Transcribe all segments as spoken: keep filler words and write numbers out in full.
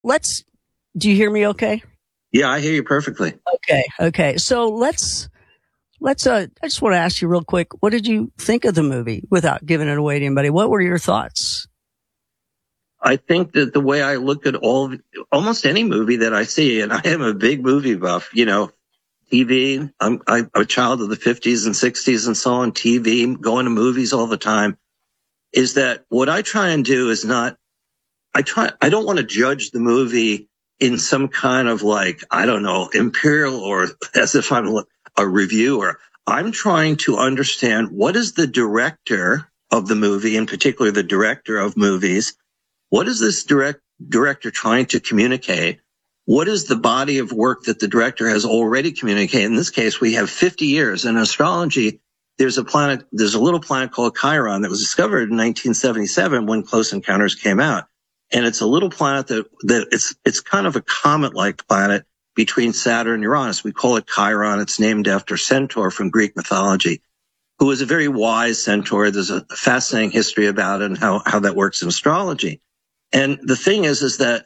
let's, do you hear me okay? Yeah, I hear you perfectly. Okay. Okay. So let's, let's, uh, I just want to ask you real quick, what did you think of the movie without giving it away to anybody? What were your thoughts? I think that the way I look at all, almost any movie that I see, and I am a big movie buff, you know, T V, I'm, I'm a child of the fifties and sixties and so on, T V, going to movies all the time, is that what I try and do is not, I try, I don't want to judge the movie in some kind of like, I don't know, imperial or as if I'm a reviewer. I'm trying to understand what is the director of the movie, in particular the director of movies. What is this direct director trying to communicate? What is the body of work that the director has already communicated? In this case, we have fifty years. In astrology, there's a planet, there's a little planet called Chiron that was discovered in nineteen seventy-seven when Close Encounters came out. And it's a little planet that, that it's, it's kind of a comet-like planet between Saturn and Uranus. We call it Chiron. It's named after Centaur from Greek mythology, who was a very wise centaur. There's a fascinating history about it and how, how that works in astrology. And the thing is, is that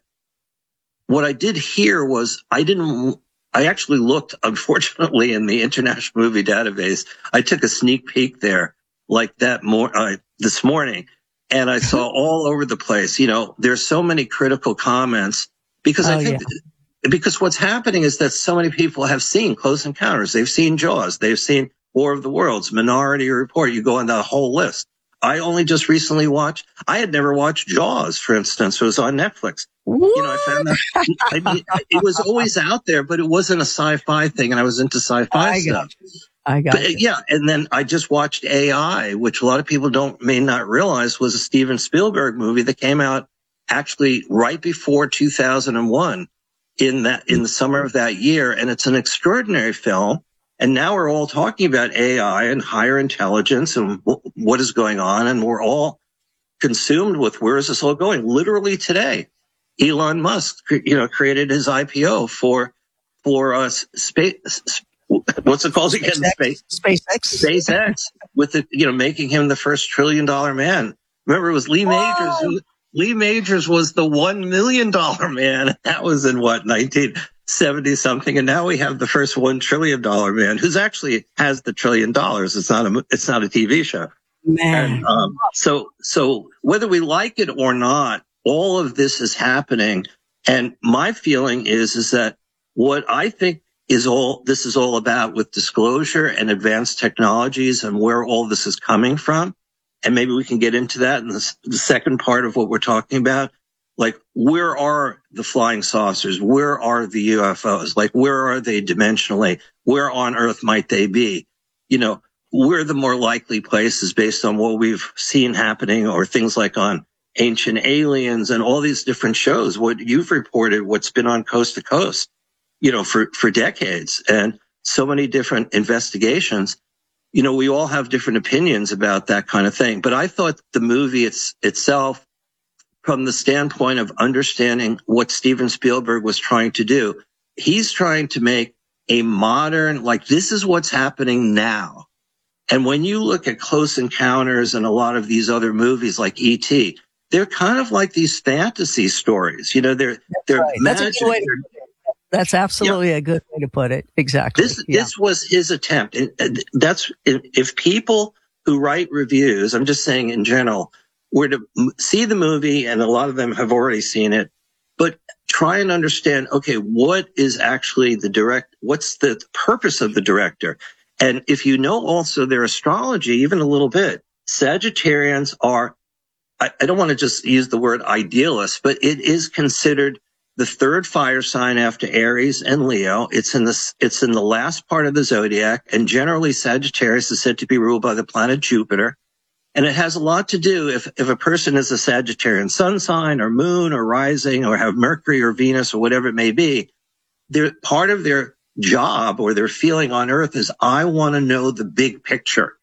what I did here was I didn't, I actually looked, unfortunately, in the International Movie Database. I took a sneak peek there like that more, uh, this morning. And I saw all over the place, you know, there's so many critical comments because I Oh, think, yeah. because what's happening is that so many people have seen Close Encounters. They've seen Jaws. They've seen War of the Worlds, Minority Report. You go on the whole list. I only just recently watched, I had never watched Jaws, for instance. It was on Netflix. What? You know, I found that, I mean, it was always out there, but it wasn't a sci-fi thing. And I was into sci-fi I stuff. got you. I got But, you. yeah, and then I just watched A I, which a lot of people don't may not realize was a Steven Spielberg movie that came out actually right before two thousand one in that in the summer of that year, and it's an extraordinary film. And now we're all talking about A I and higher intelligence and w- what is going on, and we're all consumed with where is this all going? Literally today, Elon Musk, you know, created his I P O for for uh, space. What's it called again? SpaceX. SpaceX. SpaceX, with the, you know, making him the first trillion dollar man. Remember, it was Lee Majors. Who, Lee Majors was the one million dollar man. That was in what, nineteen seventy something. And now we have the first one trillion dollar man who's actually has the trillion dollars. It's not a, it's not a T V show. Man. And, um, so, so whether we like it or not, all of this is happening. And my feeling is, is that what I think is all this is all about with disclosure and advanced technologies and where all this is coming from. And maybe we can get into that in the, the second part of what we're talking about. Like, where are the flying saucers? Where are the U F Os? Like, where are they dimensionally? Where on Earth might they be? You know, where are the more likely places based on what we've seen happening, or things like on Ancient Aliens and all these different shows, what you've reported, what's been on Coast to Coast, you know, for, for decades, and so many different investigations. You know, we all have different opinions about that kind of thing. But I thought the movie it's, itself, from the standpoint of understanding what Steven Spielberg was trying to do, he's trying to make a modern, like, this is what's happening now. And when you look at Close Encounters and a lot of these other movies like E T, they're kind of like these fantasy stories. You know, they're, they're right. That's magic. a good way to put it. That's absolutely yeah. a good way to put it. Exactly. This, yeah. this was his attempt. And that's, if people who write reviews, I'm just saying in general, were to see the movie, and a lot of them have already seen it, but try and understand, okay, what is actually the direct, what's the purpose of the director? And if you know also their astrology, even a little bit, Sagittarians are, I, I don't want to just use the word idealist, but it is considered the third fire sign after Aries and Leo. It's in the, it's in the last part of the zodiac, and generally Sagittarius is said to be ruled by the planet Jupiter. And it has a lot to do if, if a person is a Sagittarian sun sign or moon or rising or have Mercury or Venus or whatever it may be, they're part of their job or their feeling on Earth is, I want to know the big picture.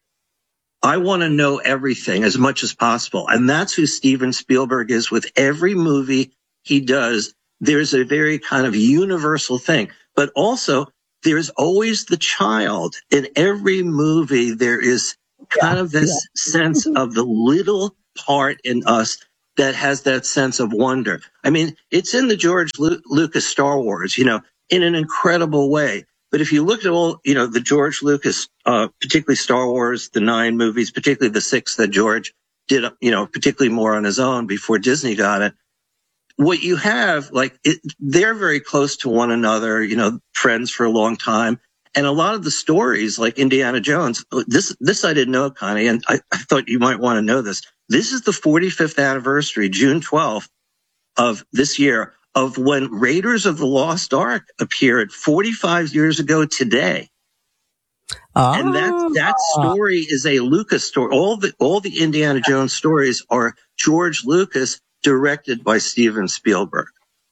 I want to know everything as much as possible. And that's who Steven Spielberg is with every movie he does. There's a very kind of universal thing, but also there's always the child in every movie. There is kind of this yeah. sense of the little part in us that has that sense of wonder. I mean, it's in the George Lu- Lucas Star Wars, you know, in an incredible way. But if you look at all, you know, the George Lucas, uh, particularly Star Wars, the nine movies, particularly the six that George did, you know, particularly more on his own before Disney got it. What you have, like, it, they're very close to one another, you know, friends for a long time. And a lot of the stories, like Indiana Jones, this, this I didn't know, Connie, and I, I thought you might want to know this. This is the forty-fifth anniversary, June twelfth of this year, of when Raiders of the Lost Ark appeared forty-five years ago today. Oh. And that, that story is a Lucas story. All the, all the Indiana Jones stories are George Lucas, directed by Steven Spielberg.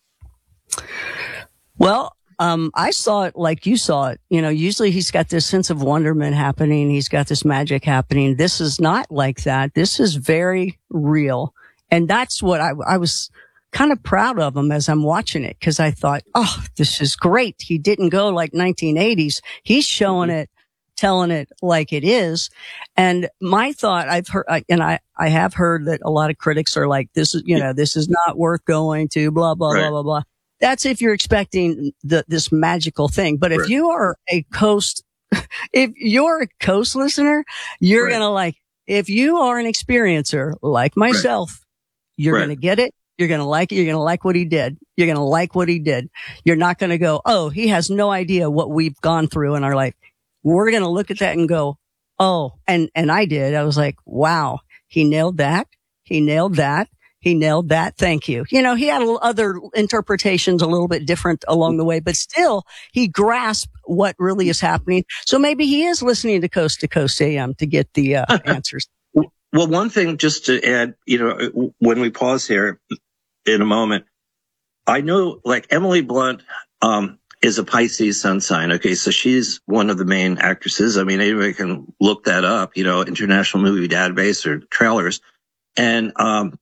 Well, um, I saw it like you saw it. You know, usually he's got this sense of wonderment happening. He's got this magic happening. This is not like that. This is very real. And that's what I, I was kind of proud of him as I'm watching it, because I thought, oh, this is great. He didn't go like nineteen eighties. He's showing mm-hmm. it, telling it like it is. And my thought, I've heard, and I, I have heard that a lot of critics are like, this is, you know, this is not worth going to, blah, blah, right. blah, blah, blah. That's if you're expecting the, this magical thing. But if right. you are a Coast, if you're a Coast listener, you're right. going to like, if you are an experiencer like myself, right. you're right. going to get it. You're going to like it. You're going to like what he did. You're going to like what he did. You're not going to go, oh, he has no idea what we've gone through in our life. We're going to look at that and go, oh, and, and I did. I was like, wow, he nailed that. He nailed that. He nailed that. Thank you. You know, he had other interpretations a little bit different along the way, but still he grasped what really is happening. So maybe he is listening to Coast to Coast A M to get the uh, answers. Well, one thing just to add, you know, when we pause here in a moment, I know like Emily Blunt, um, is a Pisces sun sign. Okay. So she's one of the main actresses. I mean, anybody can look that up, you know, International Movie Database or trailers. And, um,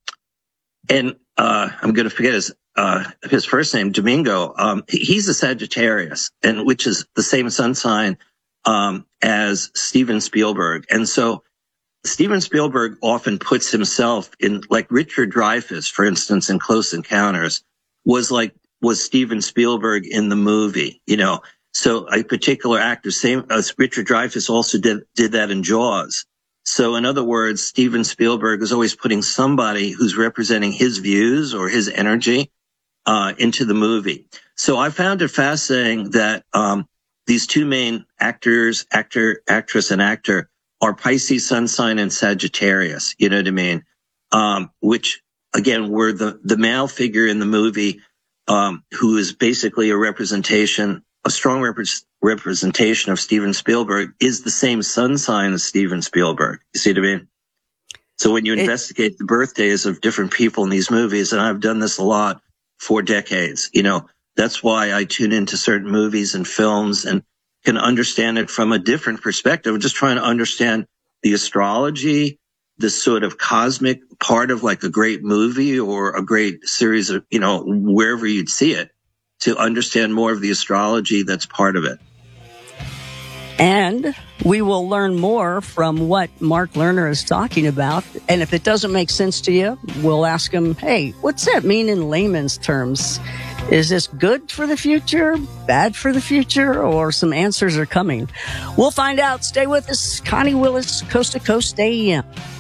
and, uh, I'm going to forget his, uh, his first name, Domingo. Um, he's a Sagittarius, and which is the same sun sign, um, as Steven Spielberg. And so Steven Spielberg often puts himself in, like Richard Dreyfuss, for instance, in Close Encounters was like, was Steven Spielberg in the movie, you know. So a particular actor, same as Richard Dreyfuss also did, did that in Jaws. So in other words, Steven Spielberg is always putting somebody who's representing his views or his energy, uh, into the movie. So I found it fascinating that, um, these two main actors, actor, actress and actor are Pisces sun sign and Sagittarius, you know what I mean? Um, which again, were the, the male figure in the movie, um, who is basically a representation, a strong rep- representation of Steven Spielberg, is the same sun sign as Steven Spielberg. You see what I mean? So when you it, investigate the birthdays of different people in these movies, and I've done this a lot for decades, you know, that's why I tune into certain movies and films and can understand it from a different perspective. I'm just trying to understand the astrology, this sort of cosmic part of like a great movie or a great series of, you know, wherever you'd see it, to understand more of the astrology that's part of it. And we will learn more from what Mark Lerner is talking about. And if it doesn't make sense to you, we'll ask him, hey, what's that mean in layman's terms? Is this good for the future, bad for the future, or some answers are coming? We'll find out. Stay with us. Connie Willis, Coast to Coast A M.